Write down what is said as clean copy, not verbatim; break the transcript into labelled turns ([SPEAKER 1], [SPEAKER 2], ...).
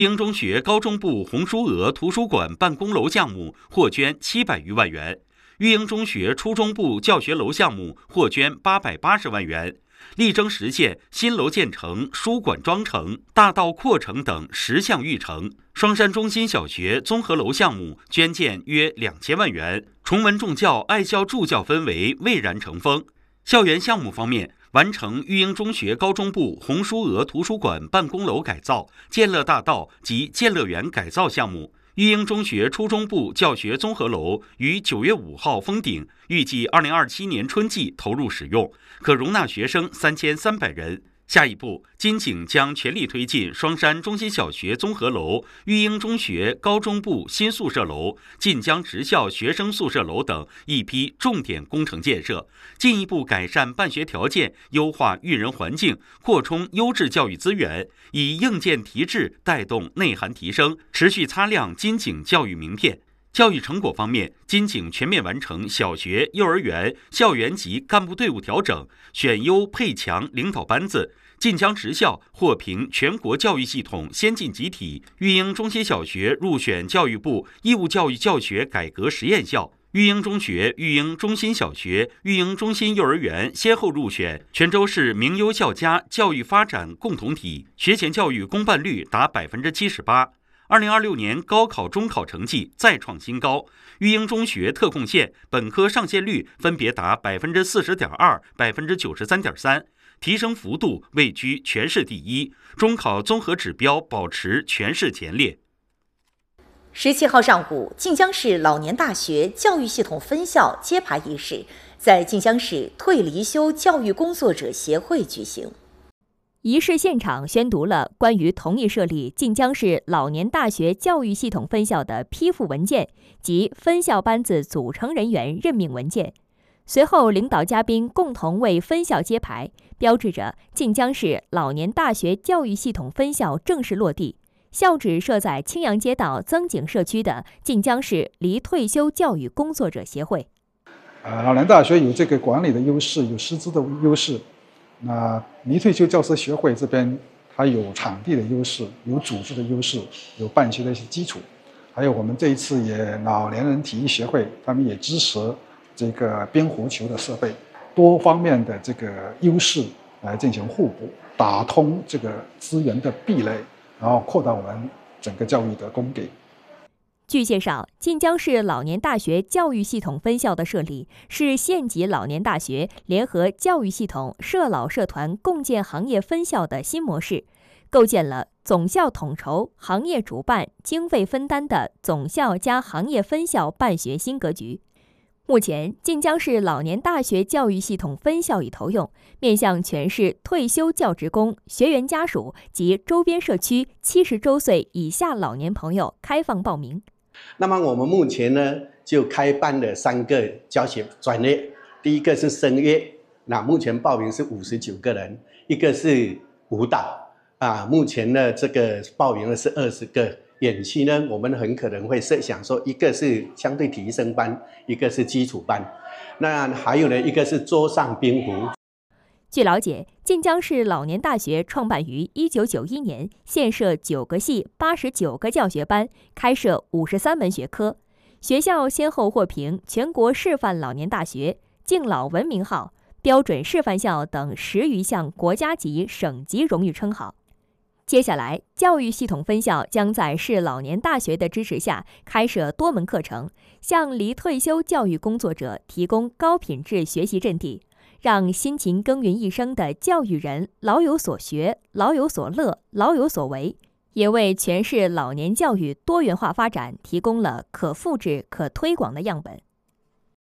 [SPEAKER 1] 育英中学高中部红书娥图书馆办公楼项目获捐700余万元，育英中学初中部教学楼项目获捐880万元，力争实现新楼建成、书馆装成、大道扩成等10项育成。双山中心小学综合楼项目捐建约2000万元，崇文重教、爱校助教氛围蔚然成风。校园项目方面，完成育英中学高中部红书娥图书馆办公楼改造、建乐大道及建乐园改造项目。育英中学初中部教学综合楼于9月5号封顶，预计2027年春季投入使用，可容纳学生3300人。下一步，金警将全力推进双山中心小学综合楼、育英中学高中部新宿舍楼、晋江职校学生宿舍楼等一批重点工程建设，进一步改善办学条件，优化育人环境，扩充优质教育资源，以硬件提质带动内涵提升，持续擦亮金警教育名片。教育成果方面，金警全面完成小学、幼儿园校园级干部队伍调整，选优配强领导班子。晋江职校获评全国教育系统先进集体，育英中心小学入选教育部义务教育教学改革实验校，育英中学、育英中心小学、育英中心幼儿园先后入选泉州市名优校家教育发展共同体，学前教育公办率达78%。2026年高考中考成绩再创新高，育英中学特贡县本科上线率分别达40.2%、93.3%，提升幅度位居全市第一，中考综合指标保持全市前列。
[SPEAKER 2] 17号上午，晋江市老年大学教育系统分校揭牌仪式在晋江市退离休教育工作者协会举行。
[SPEAKER 3] 仪式现场宣读了关于同意设立晋江市老年大学教育系统分校的批复文件及分校班子组成人员任命文件。随后，领导嘉宾共同为分校揭牌，标志着晋江市老年大学教育系统分校正式落地。校址设在青阳街道增景社区的晋江市离退休教育工作者协会。
[SPEAKER 4] 老年大学有这个管理的优势，有师资的优势。那离退休教师协会这边，它有场地的优势，有组织的优势，有办学的一些基础，还有我们这一次也老年人体育协会，他们也支持这个冰壶球的设备，多方面的这个优势来进行互补，打通这个资源的壁垒，然后扩大我们整个教育的供给。
[SPEAKER 3] 据介绍，晋江市老年大学教育系统分校的设立，是县级老年大学联合教育系统、社老社团共建行业分校的新模式，构建了总校统筹、行业主办、经费分担的总校加行业分校办学新格局。目前，晋江市老年大学教育系统分校已投用，面向全市退休教职工、学员家属及周边社区70周岁以下老年朋友开放报名。
[SPEAKER 5] 那么我们目前呢，就开办了3个教学专业。第一个是声乐，那目前报名是59个人；一个是舞蹈，目前呢这个报名的是20个。远期呢，我们很可能会设想说，一个是相对提升班，一个是基础班，那还有呢，一个是桌上冰壶。
[SPEAKER 3] 据了解，晋江市老年大学创办于1991年，现设9个系、89个教学班，开设53门学科。学校先后获评全国示范老年大学、敬老文明号、标准示范校等10余项国家级、省级荣誉称号。接下来，教育系统分校将在市老年大学的支持下开设多门课程，向离退休教育工作者提供高品质学习阵地，让辛勤耕耘一生的教育人老有所学、老有所乐、老有所为，也为全市老年教育多元化发展提供了可复制、可推广的样本。